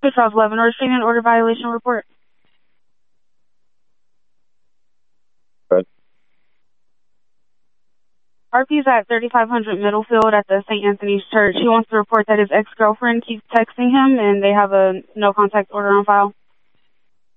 to Charles 11 restraining order violation report. Good. RP's at 3500 Middlefield at the St. Anthony's Church. He wants to report that his ex-girlfriend keeps texting him and they have a no contact order on file.